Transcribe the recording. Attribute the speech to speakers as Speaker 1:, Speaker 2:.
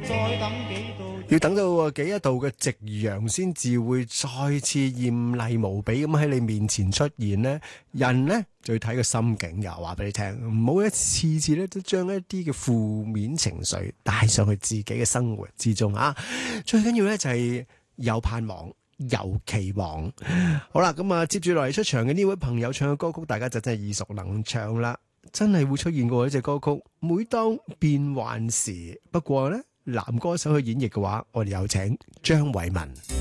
Speaker 1: 再等幾度，
Speaker 2: 要等到幾多度嘅夕陽先至會再次豔麗無比咁喺你面前出現呢？人呢就要睇個心境㗎，話俾你聽，唔好一次次咧都將一啲嘅負面情緒帶上去自己嘅生活之中啊！最緊要咧就係有盼望。有期望，好啦，咁啊，接住落嚟出場嘅呢位朋友唱嘅歌曲，大家就真係耳熟能詳啦，真係會出現過呢隻歌曲。每當變幻時，不過呢，男歌手去演繹嘅話，我哋有請張偉文。